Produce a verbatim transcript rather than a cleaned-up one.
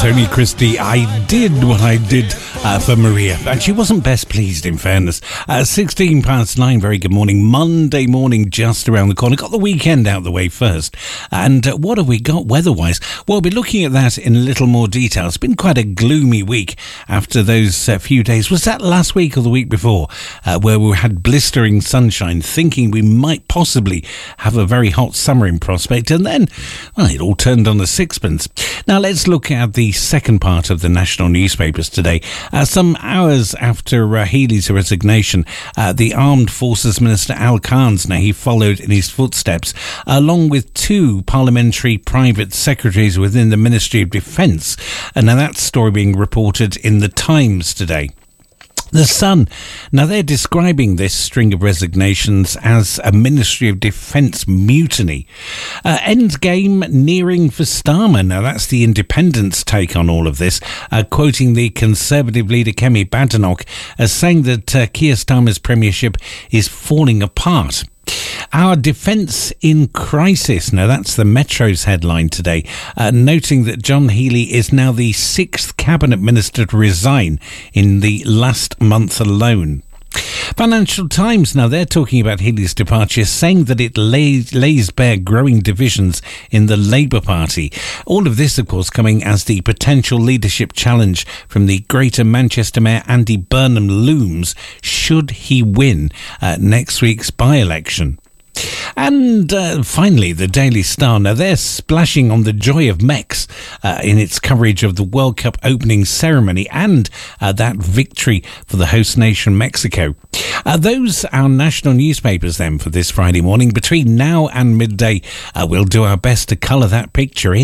Tony Christie, I did what I did uh, for Maria, and she wasn't best pleased, in fairness. Uh, sixteen past nine, very good morning. Monday morning just around the corner. Got the weekend out the way first. And uh, what have we got weather-wise? Well, we'll be looking at that in a little more detail. It's been quite a gloomy week after those uh, few days. Was that last week or the week before, uh, where we had blistering sunshine, thinking we might possibly have a very hot summer in prospect, and then, well, it all turned on the sixpence. Now, let's look at the second part of the national newspapers today. Uh, some hours after uh, Healey's resignation, uh, the Armed Forces Minister Al Khan's, now he followed in his footsteps, along with two parliamentary private secretaries within the Ministry of Defence. And now that story being reported in the Times today. The Sun, now they're describing this string of resignations as a Ministry of Defence mutiny. Uh, Endgame nearing for Starmer. Now that's the Independent's take on all of this, uh, quoting the Conservative leader Kemi Badenoch as saying that uh, Keir Starmer's premiership is falling apart. Our defence in crisis. Now, that's the Metro's headline today, uh, noting that John Healey is now the sixth cabinet minister to resign in the last month alone. Financial Times, now they're talking about Healey's departure, saying that it lays, lays bare growing divisions in the Labour Party. All of this, of course, coming as the potential leadership challenge from the Greater Manchester Mayor Andy Burnham looms, should he win uh, next week's by-election. And uh, finally, the Daily Star. Now, they're splashing on the joy of Mex uh, in its coverage of the World Cup opening ceremony and uh, that victory for the host nation, Mexico. Uh, those are our national newspapers then for this Friday morning. Between now and midday, uh, we'll do our best to colour that picture in.